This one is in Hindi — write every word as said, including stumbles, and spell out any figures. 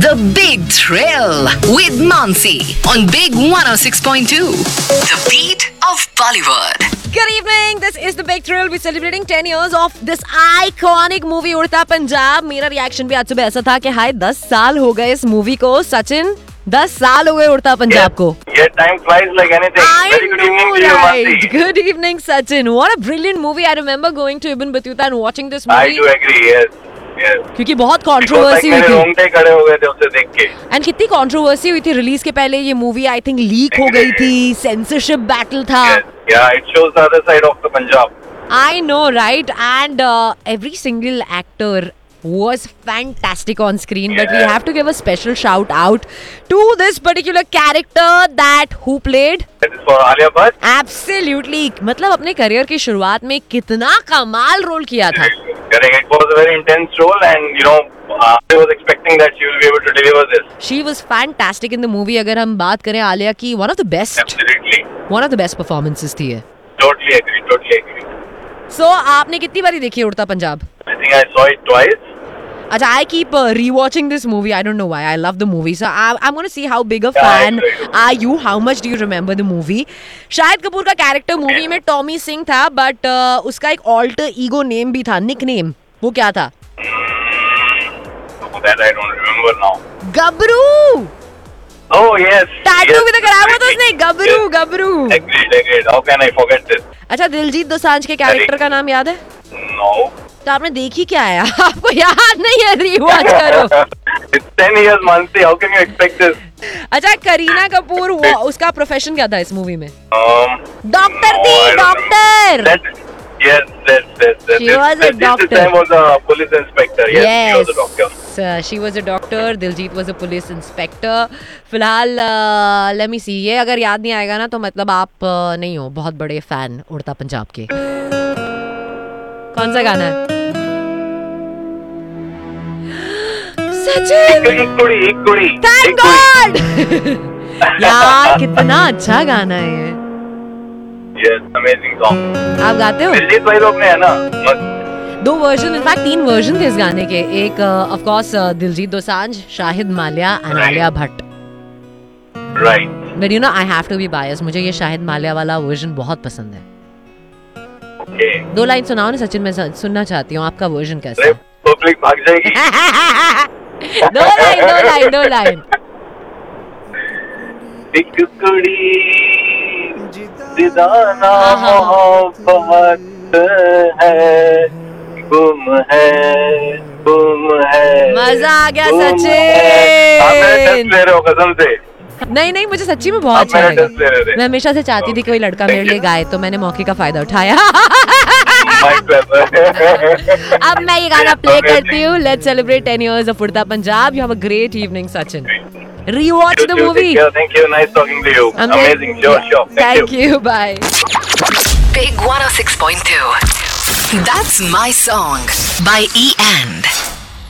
The Big Thrill with Mansi on Big one oh six point two. The beat of Bollywood. Good evening. This is The Big Thrill. We're celebrating ten years of this iconic movie उड़ता पंजाब. मेरा रिएक्शन भी आज सुबह ऐसा था कि हाय दस साल हो गए इस मूवी को. सचिन, दस साल हो गए उड़ता पंजाब को. Yeah, time flies like anything. I Very good know, evening to you, right? Mansi. Good evening, Sachin. What a brilliant movie. I remember going to Ibn Battuta and watching this I movie. do agree. Yes, yes. क्योंकि बहुत Because like कंट्रोवर्सी हुई मेरे थी. रोंगटे खड़े हो गए थे उसे देख के. एंड कितनी कंट्रोवर्सी हुई थी रिलीज के पहले. ये मूवी आई थिंक लीक हो गई थी. सेंसरशिप बैटल था. Yes. Yeah, it shows the other side of the Punjab. I know, right? And uh, every single actor was fantastic on screen, but we Yeah. have to give a special shout out to this particular character that who played. That is for Alia Bhatt. Absolutely, मतलब अपने करियर की शुरुआत में कितना कमाल रोल किया था. Correct. It was a very intense role, and you know, uh, I was expecting that she will be able to deliver this. She was fantastic in the movie. अगर हम बात करें आलिया की, one of the best, Absolutely. one of the best performances थी ये. Totally agree. Totally agree. So आपने कितनी बारी देखी है उड़ता Punjab? I think I saw it twice. Acha, I keep uh, rewatching this movie. I don't know why. I love the movie. So I, I'm going to see how big a Yeah, fan I agree. are you? How much do you remember the movie? Shahid Kapoor का कैरेक्टर मूवी में टॉमी सिंह था, बट uh, उसका एक ऑल्टर ईगो नेम भी था, निक नेम. वो क्या था? So that I don't remember now. Gabru. Oh yes. Tattoo yes. भी तो कराया हुआ था उसने. गबरू, Yes. Gabru. Agreed, agreed. How can I forget this? अच्छा, दिलजीत दोसांझ के कैरेक्टर का नाम याद है? No. तो आपने देखी क्या है? आपको याद नहीं है? रीवॉच करो. It's ten years, Mansi. How can you expect this? अच्छा, करीना कपूर वो उसका प्रोफेशन क्या था इस मूवी में? Um, डॉक्टर no, थी, I don't doctor. know. That, yes, yes, yes, yes. She This- was a this- doctor. This time was a police inspector. Yes, she was a doctor. Uh, she was a doctor. Diljit was a police inspector. फिलहाल let me see. ये अगर याद नहीं आएगा ना तो मतलब आप uh, नहीं हो बहुत बड़े फैन उड़ता पंजाब के. कौन सा गाना है? सचिन. एक कुड़ी, एक कुड़ी. Thank एक कुड़ी. God. यार कितना अच्छा गाना है ये. Yes, amazing song. आप गाते हो? दिलजीत भाई लोग ने है ना. मस्त. दो वर्जन, इनफैक्ट तीन वर्जन थे इस गाने के. एक of course Diljit Dosanjh, Shahid Mallya and Right. Alia Bhatt. Right. But you know I have to be बायस. मुझे ये शाहिद माल्या वाला वर्जन बहुत पसंद है. Okay. दो लाइन सुनाओ ना सचिन. मैं सुनना चाहती हूँ आपका वर्जन कैसा अरे है. पब्लिक भाग जाएगी. दो लाइन, दो लाइन, दो लाइन. एक कुड़ी दीदाना हाँ, हाँ, हाँ. मोहब्बत है, गुम है, गुम है. मजा आ गया गुम है. आप मेरा टेस्ट सचिन. ले रहे हो कसम से. नहीं नहीं, मुझे सच्ची में बहुत आप अच्छा मेरा लगा. टेस्ट ले रहे थे. मैं हमेशा से चाहती थी कोई लड़का मेरे लिए गाए, तो मैंने मौके का फायदा उठाया. My pleasure. अब मैं ये गाना प्ले करती हूँ. Let's celebrate ten years of उड़ता Punjab. You have a great evening Sachin. Rewatch You the too, movie. take care. Thank you. Nice talking to you. Amazing. Amazing. Sure, sure. Thank, Thank you. Bye. Big one oh six point two. That's my song by E